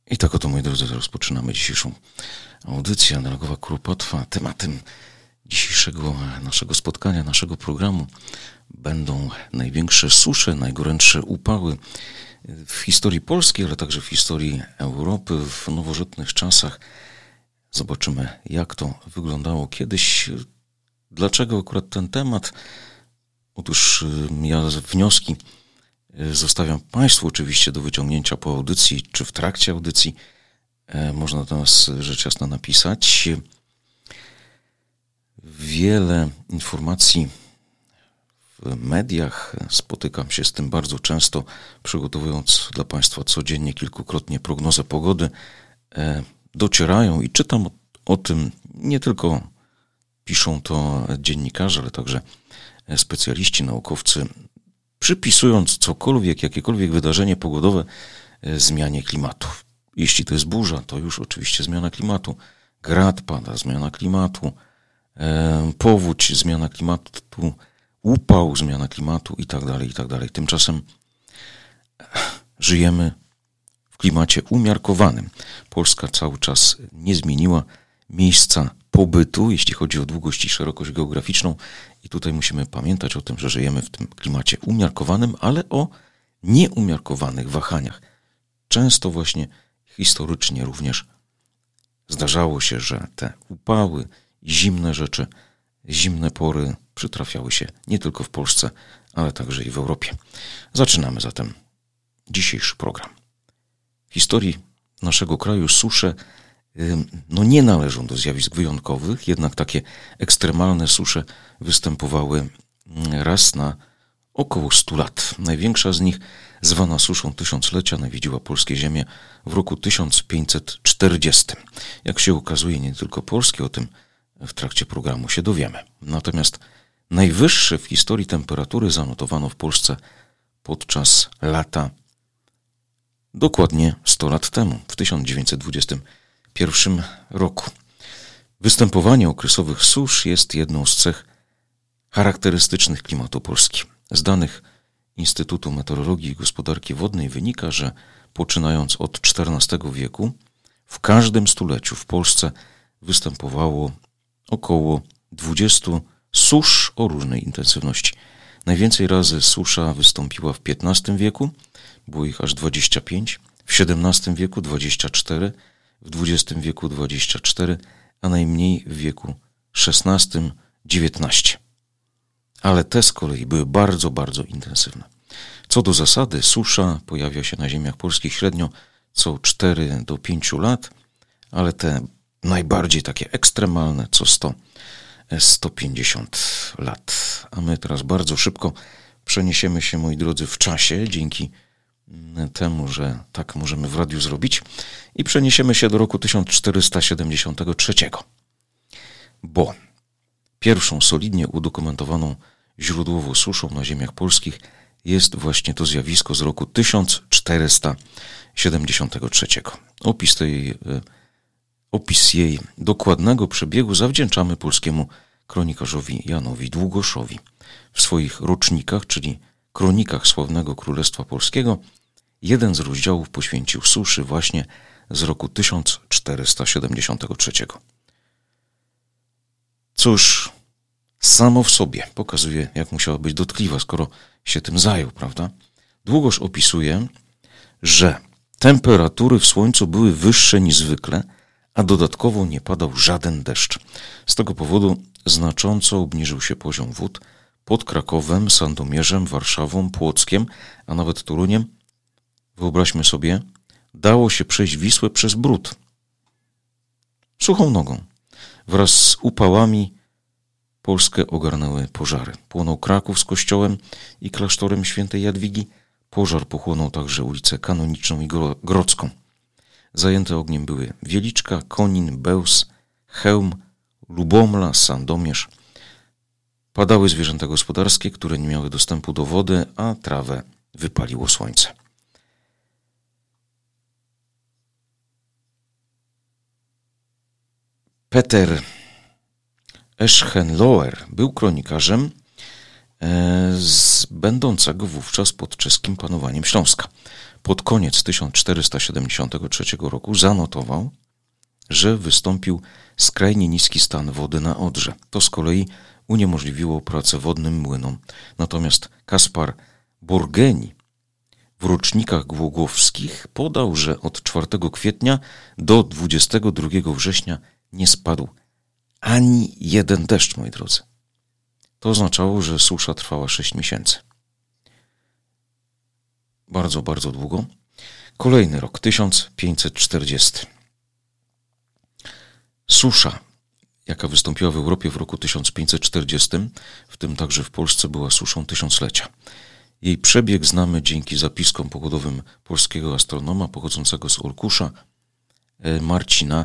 I tak oto, moi drodzy, rozpoczynamy dzisiejszą audycję. Analogowa Kuropatwa. Tematem dzisiejszego naszego spotkania, naszego programu będą największe susze, najgorętsze upały w historii Polski, ale także w historii Europy w nowożytnych czasach. Zobaczymy, jak to wyglądało kiedyś. Dlaczego akurat ten temat? Otóż ja wnioski zostawiam Państwu oczywiście do wyciągnięcia po audycji, czy w trakcie audycji. Można do nas rzecz jasna napisać. Wiele informacji w mediach, spotykam się z tym bardzo często, przygotowując dla Państwa codziennie, kilkukrotnie prognozę pogody, docierają i czytam o tym, nie tylko piszą to dziennikarze, ale także specjaliści, naukowcy, przypisując cokolwiek, jakiekolwiek wydarzenie pogodowe zmianie klimatu. Jeśli to jest burza, to już oczywiście zmiana klimatu. Grad pada, zmiana klimatu. Powódź, zmiana klimatu. Upał, zmiana klimatu i tak dalej, i tak dalej. Tymczasem żyjemy w klimacie umiarkowanym. Polska cały czas nie zmieniła miejsca pobytu, jeśli chodzi o długość i szerokość geograficzną. I tutaj musimy pamiętać o tym, że żyjemy w tym klimacie umiarkowanym, ale o nieumiarkowanych wahaniach. Często właśnie historycznie również zdarzało się, że te upały, zimne rzeczy, zimne pory przytrafiały się nie tylko w Polsce, ale także i w Europie. Zaczynamy zatem dzisiejszy program. W historii naszego kraju susze nie należą do zjawisk wyjątkowych, jednak takie ekstremalne susze występowały raz na około 100 lat. Największa z nich, zwana suszą tysiąclecia, nawiedziła polskie ziemie w roku 1540. Jak się okazuje, nie tylko polskie, o tym w trakcie programu się dowiemy. Natomiast najwyższe w historii temperatury zanotowano w Polsce podczas lata dokładnie 100 lat temu, w 1921 roku. Występowanie okresowych susz jest jedną z cech charakterystycznych klimatu Polski. Z danych Instytutu Meteorologii i Gospodarki Wodnej wynika, że poczynając od XIV wieku w każdym stuleciu w Polsce występowało około 20 susz o różnej intensywności. Najwięcej razy susza wystąpiła w XV wieku, było ich aż 25, w XVII wieku 24, w XX wieku 24, a najmniej w wieku XVI, XIX. Ale te z kolei były bardzo, bardzo intensywne. Co do zasady, susza pojawia się na ziemiach polskich średnio co 4 do 5 lat, ale te najbardziej takie ekstremalne co 100-150 lat. A my teraz bardzo szybko przeniesiemy się, moi drodzy, w czasie, dzięki temu, że tak możemy w radiu zrobić, i przeniesiemy się do roku 1473, bo pierwszą solidnie udokumentowaną źródłowo suszą na ziemiach polskich jest właśnie to zjawisko z roku 1473. Opis jej dokładnego przebiegu zawdzięczamy polskiemu kronikarzowi Janowi Długoszowi. W swoich rocznikach, czyli kronikach sławnego Królestwa Polskiego, jeden z rozdziałów poświęcił suszy właśnie z roku 1473. Cóż, samo w sobie pokazuje, jak musiała być dotkliwa, skoro się tym zajął, prawda? Długosz opisuje, że temperatury w słońcu były wyższe niż zwykle, a dodatkowo nie padał żaden deszcz. Z tego powodu znacząco obniżył się poziom wód pod Krakowem, Sandomierzem, Warszawą, Płockiem, a nawet Toruniem. Wyobraźmy sobie, dało się przejść Wisłę przez Bród suchą nogą. Wraz z upałami Polskę ogarnęły pożary. Płonął Kraków z kościołem i klasztorem świętej Jadwigi. Pożar pochłonął także ulicę Kanoniczną i Grodzką. Zajęte ogniem były Wieliczka, Konin, Bełz, Chełm, Lubomla, Sandomierz. Padały zwierzęta gospodarskie, które nie miały dostępu do wody, a trawę wypaliło słońce. Peter Eschenloer był kronikarzem będącego wówczas pod czeskim panowaniem Śląska. pod koniec 1473 roku zanotował, że wystąpił skrajnie niski stan wody na Odrze. To z kolei uniemożliwiło pracę wodnym młynom. Natomiast Kaspar Borgeni w rocznikach głogowskich podał, że od 4 kwietnia do 22 września nie spadł ani jeden deszcz, moi drodzy. To oznaczało, że susza trwała 6 miesięcy. Bardzo, bardzo długo. Kolejny rok, 1540. Susza, jaka wystąpiła w Europie w roku 1540, w tym także w Polsce, była suszą tysiąclecia. Jej przebieg znamy dzięki zapiskom pogodowym polskiego astronoma pochodzącego z Olkusza, Marcina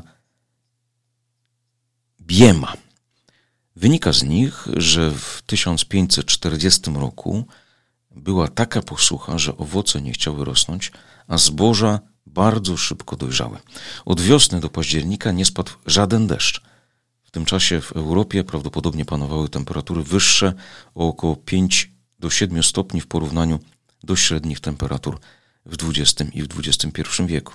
Biema. Wynika z nich, że w 1540 roku była taka posłucha, że owoce nie chciały rosnąć, a zboża bardzo szybko dojrzały. Od wiosny do października nie spadł żaden deszcz. W tym czasie w Europie prawdopodobnie panowały temperatury wyższe o około 5 do 7 stopni w porównaniu do średnich temperatur w XX i w XXI wieku.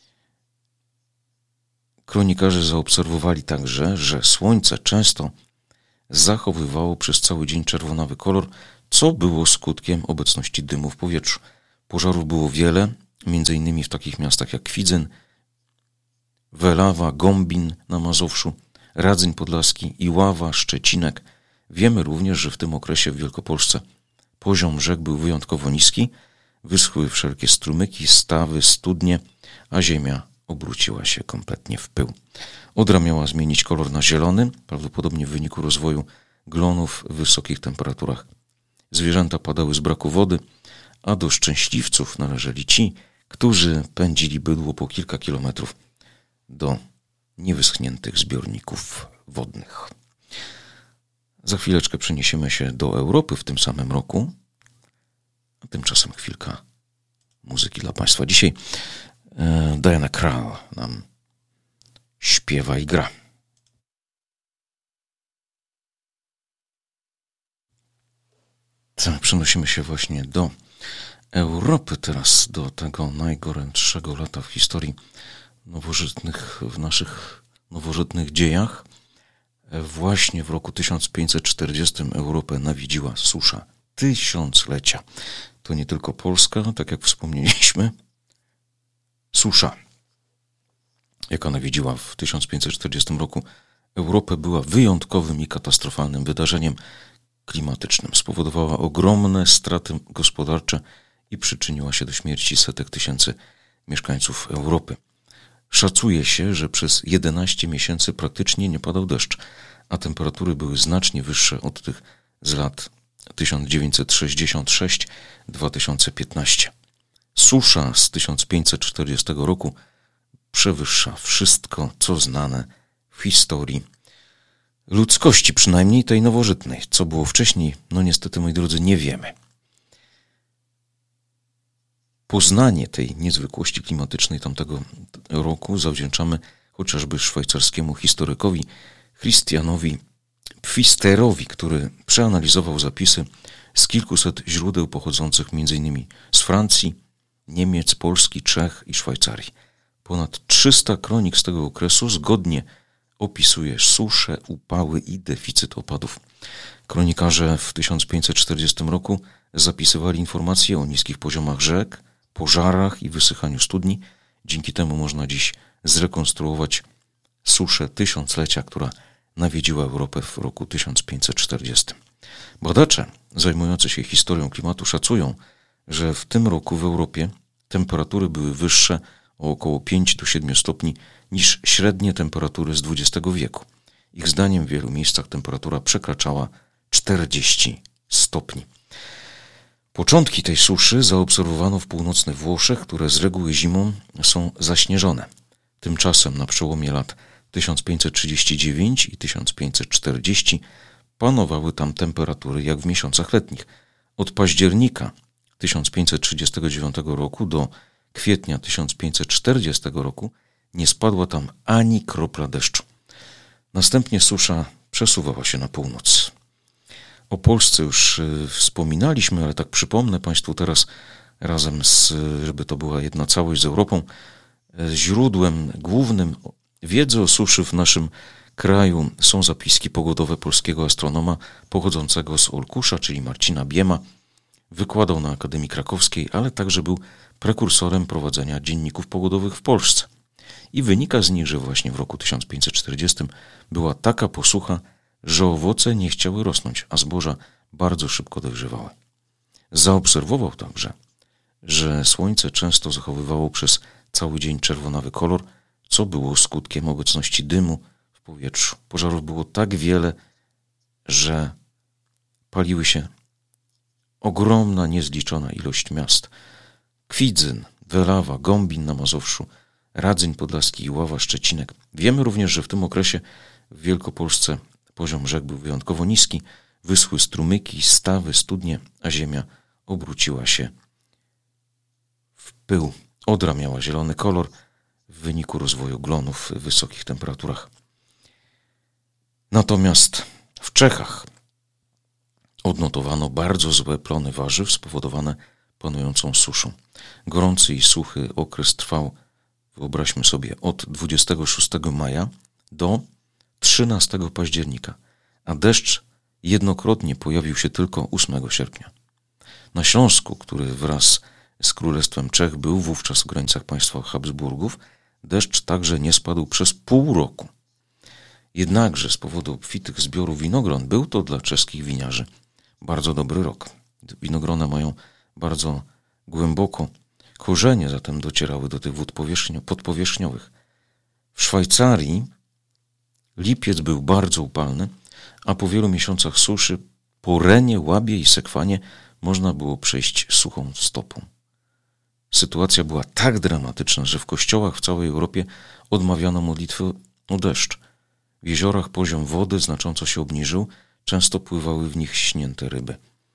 Kronikarze zaobserwowali także, że słońce często zachowywało przez cały dzień czerwonawy kolor, co było skutkiem obecności dymu w powietrzu. Pożarów było wiele, m.in. w takich miastach jak Kwidzyn, Welawa, Gombin na Mazowszu, Radzyń Podlaski, Iława, Szczecinek. Wiemy również, że w tym okresie w Wielkopolsce poziom rzek był wyjątkowo niski, wyschły wszelkie strumyki, stawy, studnie, a ziemia obróciła się kompletnie w pył. Odra miała zmienić kolor na zielony, prawdopodobnie w wyniku rozwoju glonów w wysokich temperaturach. Zwierzęta padały z braku wody, a do szczęśliwców należeli ci, którzy pędzili bydło po kilka kilometrów do niewyschniętych zbiorników wodnych. Za chwileczkę przeniesiemy się do Europy w tym samym roku, a tymczasem chwilka muzyki dla Państwa. Dzisiaj Diana Krall nam śpiewa i gra. Przenosimy się właśnie do Europy teraz, do tego najgorętszego lata w historii nowożytnych, w naszych nowożytnych dziejach. Właśnie w roku 1540 Europę nawiedziła susza tysiąclecia. To nie tylko Polska, tak jak wspomnieliśmy. Susza, jaka nawiedziła w 1540 roku Europę, była wyjątkowym i katastrofalnym wydarzeniem klimatycznym. Spowodowała ogromne straty gospodarcze i przyczyniła się do śmierci setek tysięcy mieszkańców Europy. Szacuje się, że przez 11 miesięcy praktycznie nie padał deszcz, a temperatury były znacznie wyższe od tych z lat 1966-2015. Susza z 1540 roku przewyższa wszystko, co znane w historii ludzkości, przynajmniej tej nowożytnej. Co było wcześniej, no niestety, moi drodzy, nie wiemy. Poznanie tej niezwykłości klimatycznej tamtego roku zawdzięczamy chociażby szwajcarskiemu historykowi Christianowi Pfisterowi, który przeanalizował zapisy z kilkuset źródeł pochodzących m.in. z Francji, Niemiec, Polski, Czech i Szwajcarii. Ponad 300 kronik z tego okresu zgodnie opisuje susze, upały i deficyt opadów. Kronikarze w 1540 roku zapisywali informacje o niskich poziomach rzek, pożarach i wysychaniu studni. Dzięki temu można dziś zrekonstruować suszę tysiąclecia, która nawiedziła Europę w roku 1540. Badacze zajmujący się historią klimatu szacują, że w tym roku w Europie temperatury były wyższe o około 5 do 7 stopni niż średnie temperatury z XX wieku. Ich zdaniem w wielu miejscach temperatura przekraczała 40 stopni. Początki tej suszy zaobserwowano w północnych Włoszech, które z reguły zimą są zaśnieżone. Tymczasem na przełomie lat 1539 i 1540 panowały tam temperatury jak w miesiącach letnich. Od października 1539 roku do kwietnia 1540 roku nie spadła tam ani kropla deszczu. Następnie susza przesuwała się na północ. O Polsce już wspominaliśmy, ale tak przypomnę Państwu teraz razem żeby to była jedna całość z Europą, źródłem głównym wiedzy o suszy w naszym kraju są zapiski pogodowe polskiego astronoma pochodzącego z Olkusza, czyli Marcina Biema. Wykładał na Akademii Krakowskiej, ale także był prekursorem prowadzenia dzienników pogodowych w Polsce. I wynika z nich, że właśnie w roku 1540 była taka posłucha, że owoce nie chciały rosnąć, a zboża bardzo szybko dojrzewały. Zaobserwował także, że słońce często zachowywało przez cały dzień czerwonawy kolor, co było skutkiem obecności dymu w powietrzu. Pożarów było tak wiele, że paliły się ogromna, niezliczona ilość miast. Kwidzyn, Welawa, Gombin na Mazowszu, Radzyń Podlaski i Ława, Szczecinek. Wiemy również, że w tym okresie w Wielkopolsce poziom rzek był wyjątkowo niski, wyschły strumyki, stawy, studnie, a ziemia obróciła się w pył. Odra miała zielony kolor w wyniku rozwoju glonów w wysokich temperaturach. Natomiast w Czechach odnotowano bardzo złe plony warzyw spowodowane panującą suszą. Gorący i suchy okres trwał, wyobraźmy sobie, od 26 maja do 13 października, a deszcz jednokrotnie pojawił się tylko 8 sierpnia. Na Śląsku, który wraz z Królestwem Czech był wówczas w granicach państwa Habsburgów, deszcz także nie spadł przez pół roku. Jednakże z powodu obfitych zbiorów winogron był to dla czeskich winiarzy bardzo dobry rok. Winogrona mają bardzo głęboko korzenie, zatem docierały do tych wód podpowierzchniowych. W Szwajcarii lipiec był bardzo upalny, a po wielu miesiącach suszy po Renie, Łabie i Sekwanie można było przejść suchą stopą. Sytuacja była tak dramatyczna, że w kościołach w całej Europie odmawiano modlitwy o deszcz. W jeziorach poziom wody znacząco się obniżył, często pływały w nich śnięte ryby.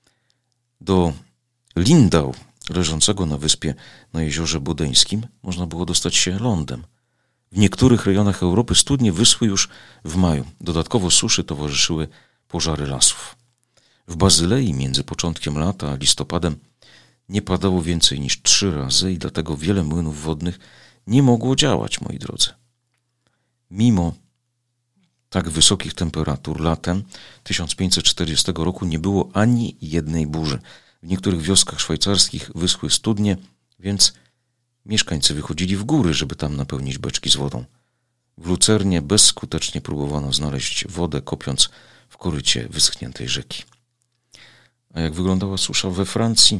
Do Lindau, leżącego na wyspie na jeziorze Bodeńskim, można było dostać się lądem. W niektórych rejonach Europy studnie wyschły już w maju. Dodatkowo suszy towarzyszyły pożary lasów. W Bazylei między początkiem lata a listopadem nie padało więcej niż 3 razy i dlatego wiele młynów wodnych nie mogło działać, moi drodzy. Mimo tak wysokich temperatur latem 1540 roku nie było ani jednej burzy. W niektórych wioskach szwajcarskich wyschły studnie, więc mieszkańcy wychodzili w góry, żeby tam napełnić beczki z wodą. W Lucernie bezskutecznie próbowano znaleźć wodę, kopiąc w korycie wyschniętej rzeki. A jak wyglądała susza we Francji?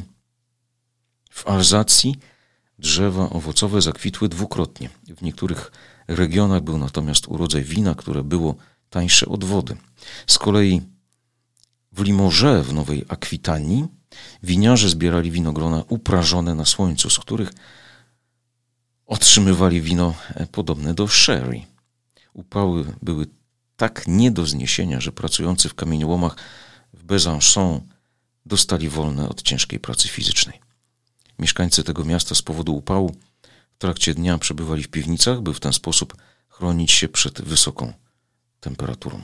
W Alzacji drzewa owocowe zakwitły dwukrotnie. W niektórych regionach był natomiast urodzaj wina, które było tańsze od wody. Z kolei w Limoges w Nowej Akwitanii winiarze zbierali winogrona uprażone na słońcu, z których otrzymywali wino podobne do sherry. Upały były tak nie do zniesienia, że pracujący w kamieniołomach w Besançon dostali wolne od ciężkiej pracy fizycznej. Mieszkańcy tego miasta z powodu upału w trakcie dnia przebywali w piwnicach, by w ten sposób chronić się przed wysoką temperaturą.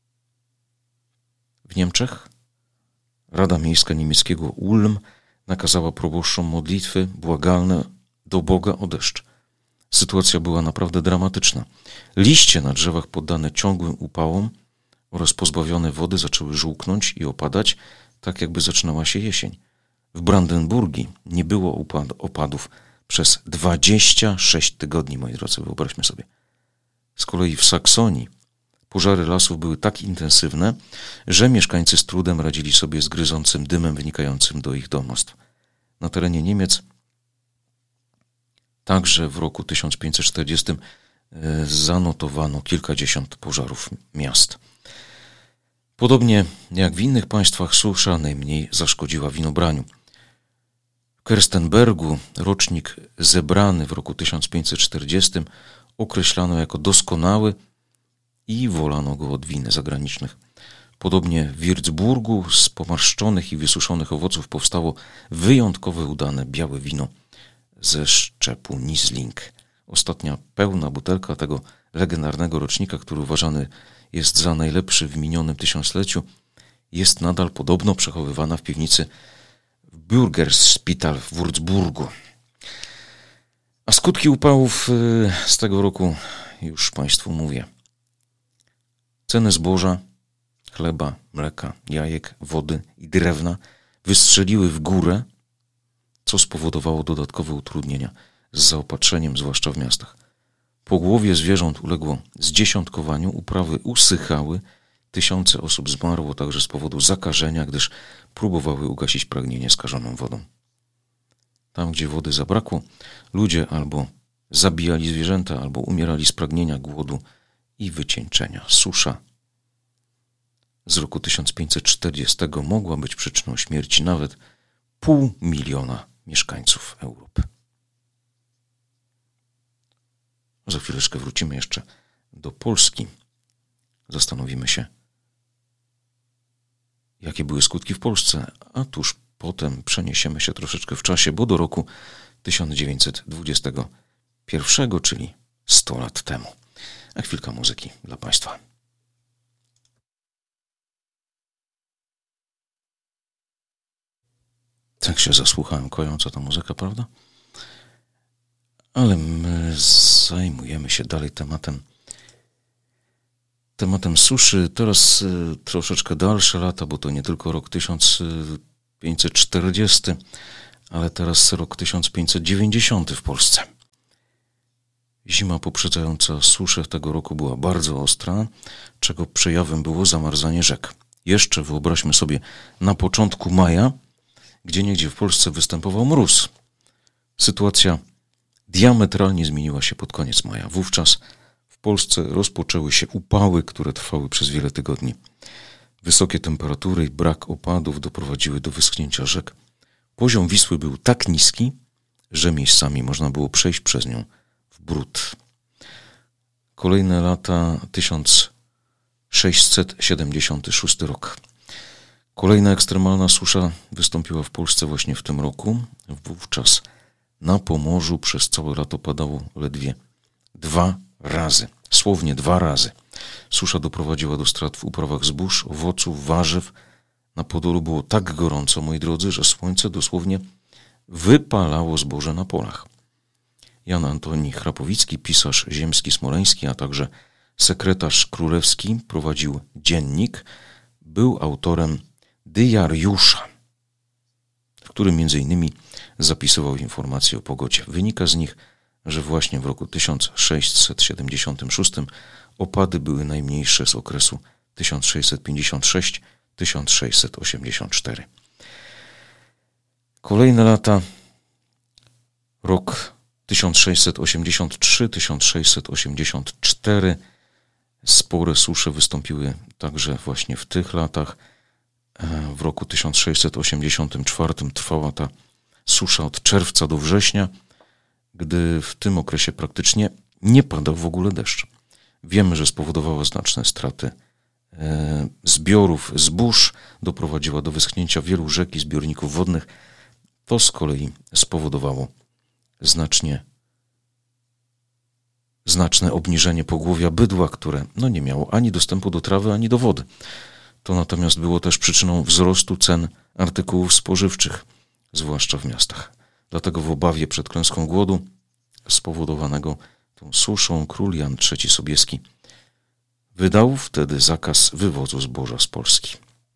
W Niemczech Rada Miejska niemieckiego Ulm nakazała proboszczom modlitwy błagalne do Boga o deszcz. Sytuacja była naprawdę dramatyczna. Liście na drzewach poddane ciągłym upałom oraz pozbawione wody zaczęły żółknąć i opadać, tak jakby zaczynała się jesień. W Brandenburgii nie było opadów przez 26 tygodni, moi drodzy, wyobraźmy sobie. Z kolei w Saksonii pożary lasów były tak intensywne, że mieszkańcy z trudem radzili sobie z gryzącym dymem wynikającym do ich domostw. Na terenie Niemiec także w roku 1540 zanotowano kilkadziesiąt pożarów miast. Podobnie jak w innych państwach susza najmniej zaszkodziła winobraniu. W Kerstenbergu rocznik zebrany w roku 1540 określano jako doskonały i wolano go od win zagranicznych. Podobnie w Würzburgu z pomarszczonych i wysuszonych owoców powstało wyjątkowo udane białe wino ze szczepu Riesling. Ostatnia pełna butelka tego legendarnego rocznika, który uważany jest za najlepszy w minionym tysiącleciu, jest nadal podobno przechowywana w piwnicy w Bürgerspital w Würzburgu. A skutki upałów z tego roku już Państwu mówię. Ceny zboża, chleba, mleka, jajek, wody i drewna wystrzeliły w górę, co spowodowało dodatkowe utrudnienia z zaopatrzeniem, zwłaszcza w miastach. Pogłowie zwierząt uległo zdziesiątkowaniu, uprawy usychały, tysiące osób zmarło także z powodu zakażenia, gdyż próbowały ugasić pragnienie skażoną wodą. Tam, gdzie wody zabrakło, ludzie albo zabijali zwierzęta, albo umierali z pragnienia, głodu i wycieńczenia. Susza z roku 1540 mogła być przyczyną śmierci nawet 500 000 mieszkańców Europy. Za chwileczkę wrócimy jeszcze do Polski. Zastanowimy się, jakie były skutki w Polsce, a tuż potem przeniesiemy się troszeczkę w czasie, bo do roku 1921, czyli 100 lat temu. A chwilka muzyki dla Państwa. Tak się zasłuchałem, kojąca ta muzyka, prawda? Ale my zajmujemy się dalej tematem suszy. Teraz troszeczkę dalsze lata, bo to nie tylko rok 1540, ale teraz rok 1590 w Polsce. Zima poprzedzająca suszę tego roku była bardzo ostra, czego przejawem było zamarzanie rzek. Jeszcze wyobraźmy sobie na początku maja, gdzieniegdzie w Polsce występował mróz. Sytuacja diametralnie zmieniła się pod koniec maja. Wówczas w Polsce rozpoczęły się upały, które trwały przez wiele tygodni. Wysokie temperatury i brak opadów doprowadziły do wyschnięcia rzek. Poziom Wisły był tak niski, że miejscami można było przejść przez nią w bród. Kolejne lata 1676 rok. Kolejna ekstremalna susza wystąpiła w Polsce właśnie w tym roku. Wówczas na Pomorzu przez całe lato padało ledwie 2 razy. Słownie 2 razy. Susza doprowadziła do strat w uprawach zbóż, owoców, warzyw. Na Podolu było tak gorąco, moi drodzy, że słońce dosłownie wypalało zboże na polach. Jan Antoni Chrapowicki, pisarz ziemski smoleński, a także sekretarz królewski, prowadził dziennik. Był autorem diariusza, w którym m.in. zapisywał informacje o pogodzie. Wynika z nich, że właśnie w roku 1676 opady były najmniejsze z okresu 1656-1684. Kolejne lata, rok 1683-1684. Spore susze wystąpiły także właśnie w tych latach. W roku 1684 trwała ta susza od czerwca do września, gdy w tym okresie praktycznie nie padał w ogóle deszcz. Wiemy, że spowodowała znaczne straty zbiorów zbóż, doprowadziła do wyschnięcia wielu rzek i zbiorników wodnych. To z kolei spowodowało znaczne obniżenie pogłowia bydła, które nie miało ani dostępu do trawy, ani do wody. To natomiast było też przyczyną wzrostu cen artykułów spożywczych, zwłaszcza w miastach. Dlatego w obawie przed klęską głodu spowodowanego tą suszą król Jan III Sobieski wydał wtedy zakaz wywozu zboża z Polski.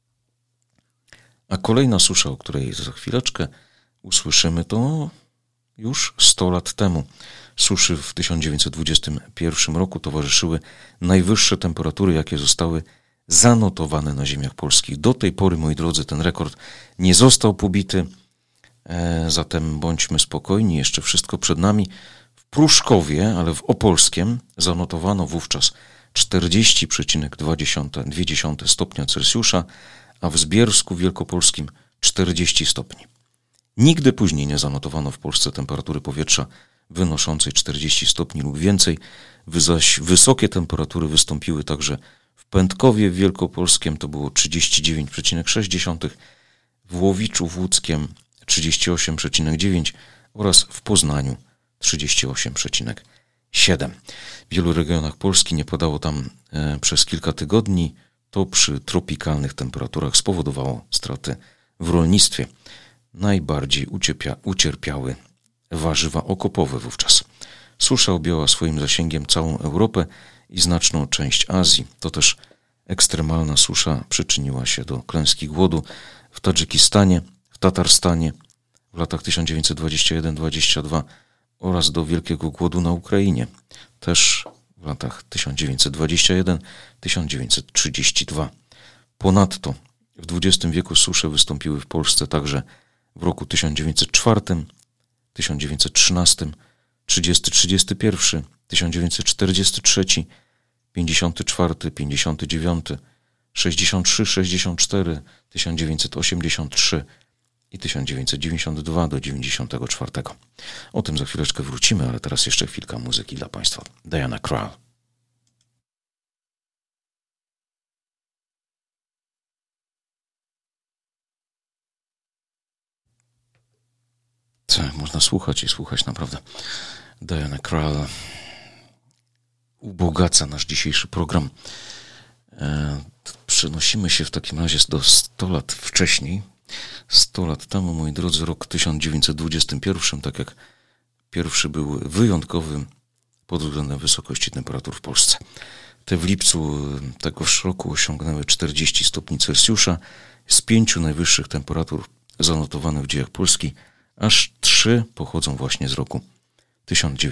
A kolejna susza, o której za chwileczkę usłyszymy, to już 100 lat temu. Suszy w 1921 roku towarzyszyły najwyższe temperatury, jakie zostały zanotowane na ziemiach polskich. Do tej pory, moi drodzy, ten rekord nie został pobity, zatem bądźmy spokojni, jeszcze wszystko przed nami. W Pruszkowie, ale w Opolskiem, zanotowano wówczas 40,2 stopnia Celsjusza, a w Zbiersku Wielkopolskim 40 stopni. Nigdy później nie zanotowano w Polsce temperatury powietrza wynoszącej 40 stopni lub więcej, zaś wysokie temperatury wystąpiły także w Pętkowie Wielkopolskim, to było 39,6, w Łowiczu Łódzkiem 38,9 oraz w Poznaniu 38,7. W wielu regionach Polski nie padało tam przez kilka tygodni. To przy tropikalnych temperaturach spowodowało straty w rolnictwie. najbardziej ucierpiały warzywa okopowe wówczas. Susza objęła swoim zasięgiem całą Europę i znaczną część Azji. To też ekstremalna susza przyczyniła się do klęski głodu w Tadżykistanie, w Tatarstanie w latach 1921-22 oraz do wielkiego głodu na Ukrainie, też w latach 1921-1932. Ponadto w XX wieku susze wystąpiły w Polsce także w roku 1904, 1913, 30-31, 1943, 54, 59, 63, 64, 1983 i 1992 do 94. O tym za chwileczkę wrócimy, ale teraz jeszcze chwilka muzyki dla Państwa. Diana Krall. Tak, można słuchać i słuchać naprawdę. Diana Krall ubogaca nasz dzisiejszy program. Przenosimy się w takim razie do 100 lat wcześniej. 100 lat temu, moi drodzy, rok 1921, tak jak pierwszy był wyjątkowy pod względem wysokości temperatur w Polsce. Te w lipcu tegoż roku osiągnęły 40 stopni Celsjusza. Z 5 najwyższych temperatur zanotowanych w dziejach Polski, aż 3 pochodzą właśnie z roku 1921.